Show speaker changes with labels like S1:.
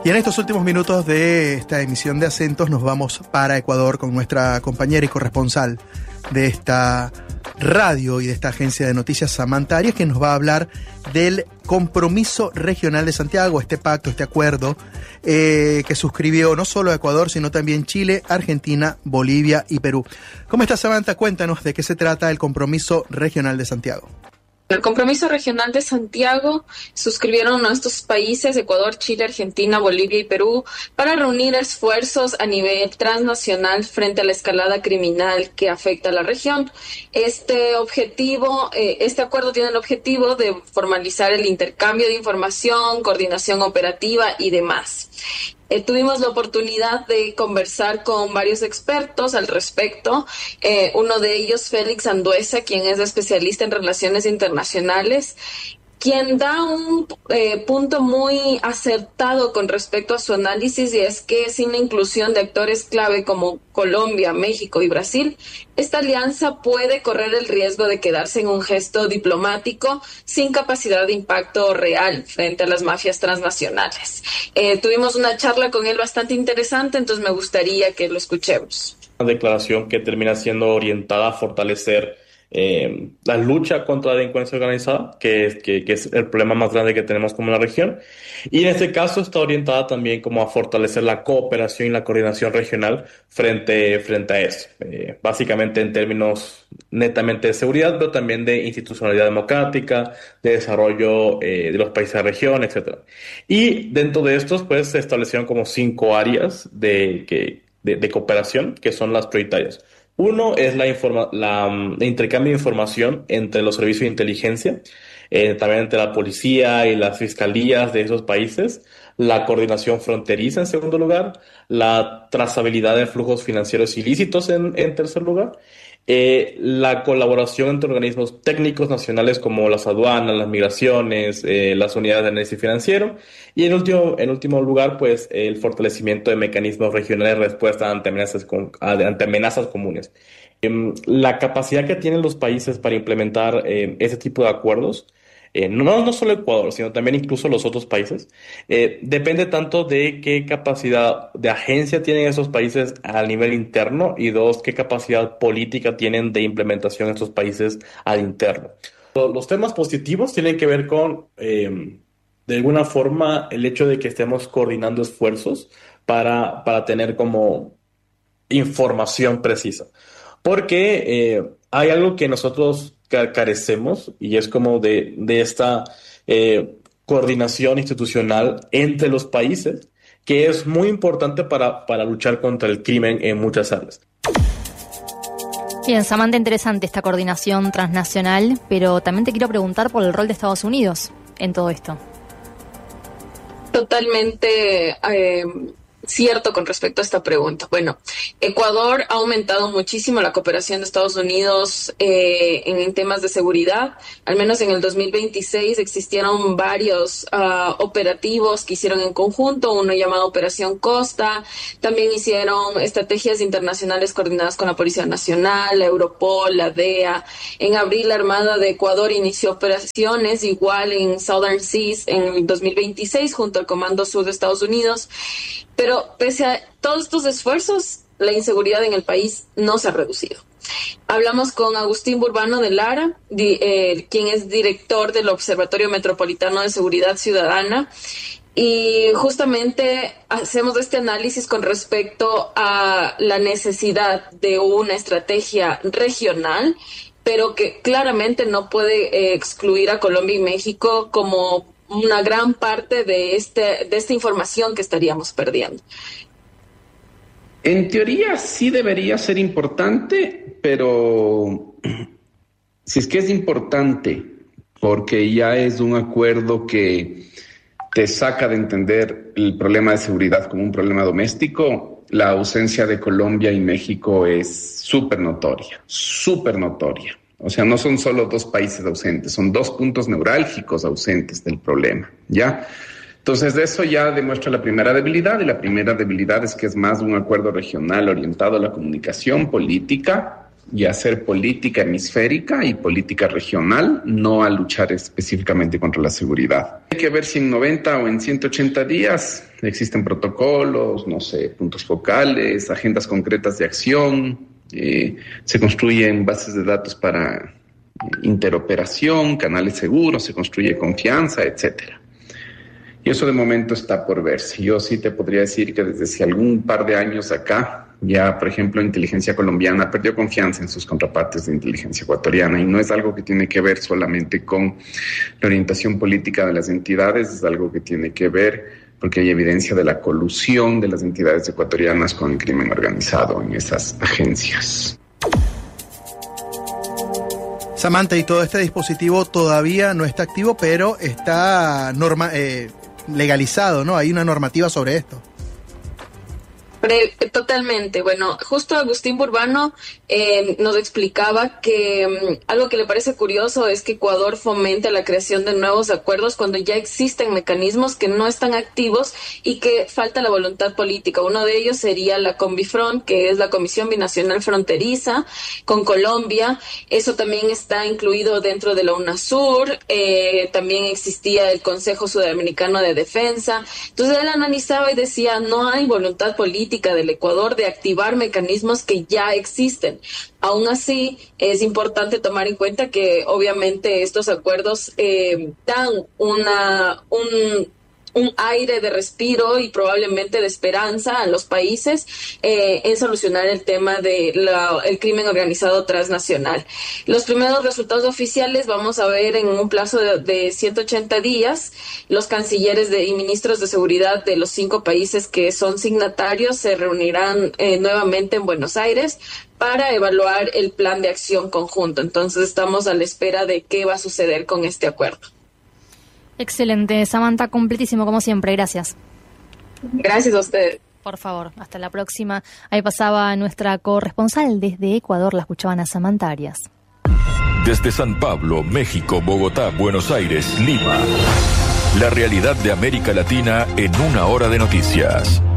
S1: Y en estos últimos minutos de esta emisión de Acentos nos vamos para Ecuador con nuestra compañera y corresponsal de esta radio y de esta agencia de noticias, Samantha Arias, que nos va a hablar del Compromiso Regional de Santiago, este pacto, este acuerdo que suscribió no solo Ecuador, sino también Chile, Argentina, Bolivia y Perú. ¿Cómo estás, Samantha? Cuéntanos de qué se trata el Compromiso Regional de Santiago.
S2: El Compromiso Regional de Santiago suscribieron estos países, Ecuador, Chile, Argentina, Bolivia y Perú, para reunir esfuerzos a nivel transnacional frente a la escalada criminal que afecta a la región. Este acuerdo tiene el objetivo de formalizar el intercambio de información, coordinación operativa y demás. Tuvimos la oportunidad de conversar con varios expertos al respecto. Uno de ellos, Félix Andueza, quien es especialista en relaciones internacionales, quien da un punto muy acertado con respecto a su análisis, y es que sin la inclusión de actores clave como Colombia, México y Brasil, esta alianza puede correr el riesgo de quedarse en un gesto diplomático sin capacidad de impacto real frente a las mafias transnacionales. Tuvimos una charla con él bastante interesante, entonces me gustaría que lo escuchemos.
S3: Una declaración que termina siendo orientada a fortalecer la lucha contra la delincuencia organizada, que es el problema más grande que tenemos como una región, y en este caso está orientada también como a fortalecer la cooperación y la coordinación regional frente a eso, básicamente en términos netamente de seguridad, pero también de institucionalidad democrática, de desarrollo de los países de la región, etc. Y dentro de estos, pues, se establecieron como 5 áreas de cooperación que son las prioritarias. Uno es el intercambio de información entre los servicios de inteligencia, también entre la policía y las fiscalías de esos países, la coordinación fronteriza en segundo lugar, la trazabilidad de flujos financieros ilícitos en tercer lugar, la colaboración entre organismos técnicos nacionales como las aduanas, las migraciones, las unidades de análisis financiero, y en último lugar, pues, el fortalecimiento de mecanismos regionales de respuesta ante amenazas comunes. La capacidad que tienen los países para implementar ese tipo de acuerdos, no solo Ecuador, sino también incluso los otros países, depende tanto de qué capacidad de agencia tienen esos países a nivel interno, y dos, qué capacidad política tienen de implementación estos países al interno. Los temas positivos tienen que ver con, de alguna forma, el hecho de que estemos coordinando esfuerzos para tener como información precisa. Porque hay algo que nosotros carecemos, y es como de esta coordinación institucional entre los países, que es muy importante para luchar contra el crimen en muchas áreas.
S4: Bien, Samantha, interesante esta coordinación transnacional, pero también te quiero preguntar por el rol de Estados Unidos en todo esto.
S2: Totalmente cierto con respecto a esta pregunta. Bueno, Ecuador ha aumentado muchísimo la cooperación de Estados Unidos en temas de seguridad. Al menos en el 2026 existieron varios operativos que hicieron en conjunto, uno llamado Operación Costa. También hicieron estrategias internacionales coordinadas con la Policía Nacional, la Europol, la DEA. En abril, la Armada de Ecuador inició operaciones igual en Southern Seas en el 2026 junto al Comando Sur de Estados Unidos. Pero pese a todos estos esfuerzos, la inseguridad en el país no se ha reducido. Hablamos con Agustín Burbano de Lara, quien es director del Observatorio Metropolitano de Seguridad Ciudadana, y justamente hacemos este análisis con respecto a la necesidad de una estrategia regional, pero que claramente no puede excluir a Colombia y México como una gran parte de esta información que estaríamos perdiendo.
S5: En teoría sí debería ser importante, pero si es que es importante porque ya es un acuerdo que te saca de entender el problema de seguridad como un problema doméstico, la ausencia de Colombia y México es súper notoria, súper notoria. O sea, no son solo 2 países ausentes, son 2 puntos neurálgicos ausentes del problema, ¿ya? Entonces, de eso ya demuestra la primera debilidad, y la primera debilidad es que es más un acuerdo regional orientado a la comunicación política y hacer política hemisférica y política regional, no a luchar específicamente contra la seguridad. Hay que ver si en 90 o en 180 días existen protocolos, no sé, puntos focales, agendas concretas de acción, se construyen bases de datos para interoperación, canales seguros, se construye confianza, etcétera. Y eso de momento está por verse. Yo sí te podría decir que desde hace algún par de años acá, ya, por ejemplo, inteligencia colombiana perdió confianza en sus contrapartes de inteligencia ecuatoriana, y no es algo que tiene que ver solamente con la orientación política de las entidades, es algo que tiene que ver porque hay evidencia de la colusión de las entidades ecuatorianas con el crimen organizado en esas agencias.
S1: Samantha, y todo este dispositivo todavía no está activo, pero está legalizado, ¿no? Hay una normativa sobre esto.
S2: Totalmente. Bueno, justo Agustín Burbano nos explicaba que algo que le parece curioso es que Ecuador fomente la creación de nuevos acuerdos cuando ya existen mecanismos que no están activos y que falta la voluntad política. Uno de ellos sería la Combifront, que es la Comisión Binacional Fronteriza con Colombia. Eso también está incluido dentro de la UNASUR. También existía el Consejo Sudamericano de Defensa. Entonces él analizaba y decía, no hay voluntad política del Ecuador de activar mecanismos que ya existen. Aún así, es importante tomar en cuenta que obviamente estos acuerdos dan un aire de respiro y probablemente de esperanza a los países en solucionar el tema el crimen organizado transnacional. Los primeros resultados oficiales vamos a ver en un plazo de 180 días. Los cancilleres y ministros de seguridad de los 5 países que son signatarios se reunirán nuevamente en Buenos Aires para evaluar el plan de acción conjunto. Entonces estamos a la espera de qué va a suceder con este acuerdo.
S4: Excelente, Samantha, completísimo como siempre, gracias.
S2: Gracias a ustedes.
S4: Por favor, hasta la próxima. Ahí pasaba nuestra corresponsal desde Ecuador, la escuchaban a Samantha Arias.
S6: Desde San Pablo, México, Bogotá, Buenos Aires, Lima. La realidad de América Latina en una hora de noticias.